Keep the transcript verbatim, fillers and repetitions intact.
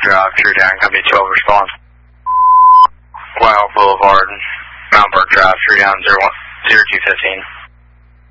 Drive, true down, Company twelve, response. Wild Boulevard, Mount Burke Drive, true down, zero one, zero two fifteen.